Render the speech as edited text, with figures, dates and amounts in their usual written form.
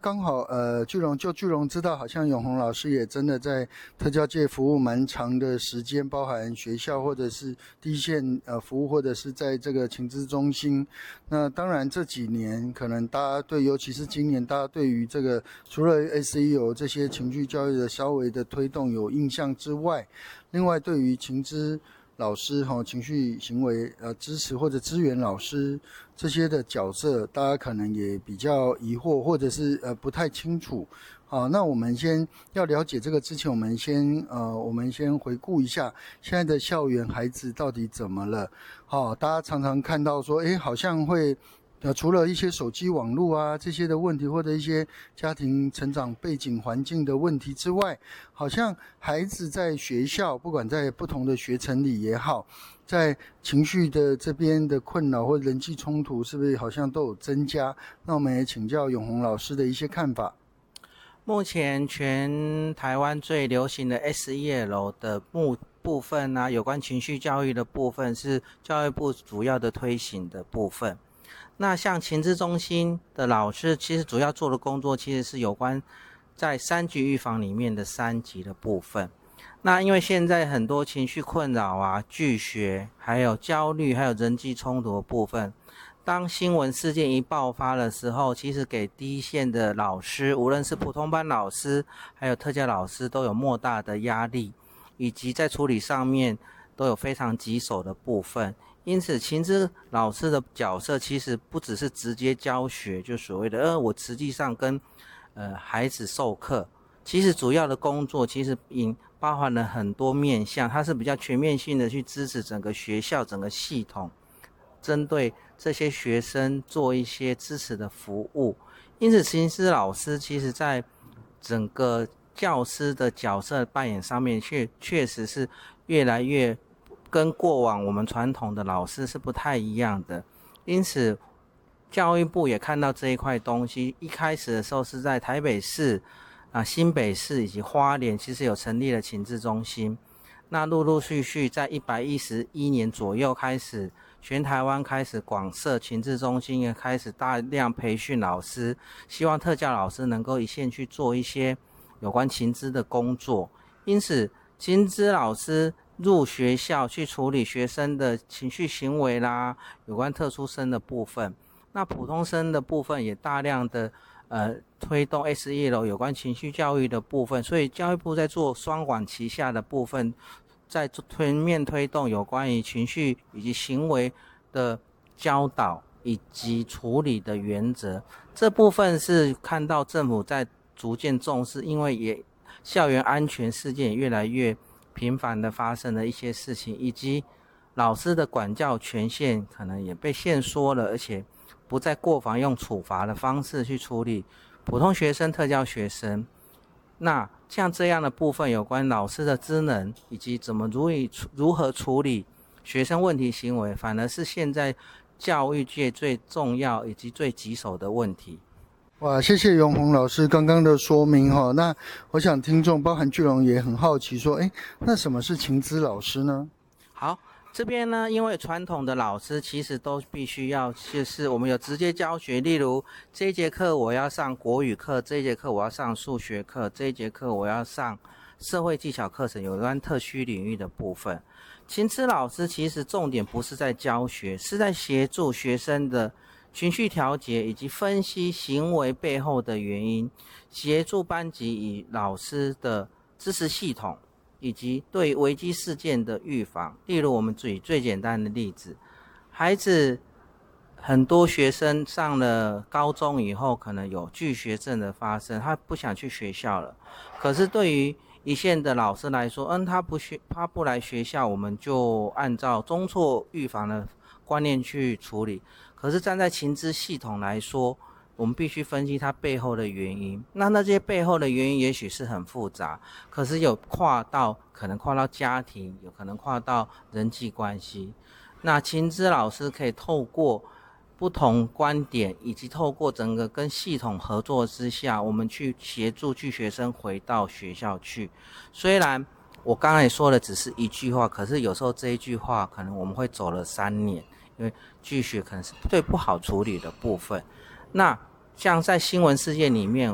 刚好巨龙知道，好像永宏老师也真的在特教界服务蛮长的时间，包含学校或者是第一线服务，或者是在这个情资中心。那当然这几年可能大家对，尤其是今年，大家对于这个除了 SEL 这些情绪教育的稍微的推动有印象之外，另外对于情资老师情绪行为支持或者支援老师这些的角色，大家可能也比较疑惑，或者是不太清楚。好，那我们先要了解这个之前，我们先回顾一下现在的校园孩子到底怎么了。好，大家常常看到说，好像会除了一些手机网络啊这些的问题，或者一些家庭成长背景环境的问题之外，好像孩子在学校，不管在不同的学程里也好，在情绪的这边的困扰或人际冲突，是不是好像都有增加？那我们也请教永宏老师的一些看法。 目前全台湾最流行的 SEL 的部分啊，有关情绪教育的部分是教育部主要的推行的部分。那像情资中心的老师，其实主要做的工作其实是有关在3级预防里面的3级的部分。那因为现在很多情绪困扰啊、拒学、还有焦虑、还有人际冲突的部分，当新闻事件一爆发的时候，其实给第一线的老师，无论是普通班老师还有特教老师，都有莫大的压力，以及在处理上面都有非常棘手的部分。因此情资老师的角色其实不只是直接教学，就所谓的我实际上跟孩子授课，其实主要的工作其实包含了很多面向，它是比较全面性的去支持整个学校整个系统，针对这些学生做一些支持的服务。因此情资老师其实在整个教师的角色扮演上面确实是越来越跟过往我们传统的老师是不太一样的。因此教育部也看到这一块东西，一开始的时候是在台北市新北市以及花莲其实有成立了情资中心。那陆陆续续在111年左右开始，全台湾开始广设情资中心，也开始大量培训老师，希望特教老师能够一线去做一些有关情资的工作。因此情资老师入学校去处理学生的情绪行为啦，有关特殊生的部分。那普通生的部分也大量的推动 SEL 有关情绪教育的部分，所以教育部在做双管齐下的部分，在全面推动有关于情绪以及行为的教导以及处理的原则。这部分是看到政府在逐渐重视，因为校园安全事件也越来越频繁的发生的一些事情，以及老师的管教权限可能也被限缩了，而且不再过防用处罚的方式去处理普通学生、特教学生。那像这样的部分有关老师的职能以及如何处理学生问题行为，反而是现在教育界最重要以及最棘手的问题。 哇，谢谢永宏老师刚刚的说明哈。那我想听众包含巨龙也很好奇说，那什么是情资老师呢？ 好，这边呢，因为传统的老师其实都必须要，就是我们有直接教学，例如这一节课我要上国语课，这一节课我要上数学课，这一节课我要上社会技巧课程，有关特需领域的部分。情资老师其实重点不是在教学，是在协助学生的情绪调节以及分析行为背后的原因，协助班级与老师的支持系统，以及对危机事件的预防。例如我们举最简单的例子，孩子很多学生上了高中以后可能有拒学症的发生，他不想去学校了，可是对于一线的老师来说，他不来学校，我们就按照中辍预防的观念去处理。可是站在情资系统来说，我们必须分析它背后的原因。那些背后的原因也许是很复杂，可是可能跨到家庭，有可能跨到人际关系。那情资老师可以透过不同观点，以及透过整个跟系统合作之下，我们去协助拒学生回到学校去。虽然我刚才说的只是一句话，可是有时候这一句话可能我们会走了3年，因为拒学可能是最不好处理的部分。那像在新闻事件里面，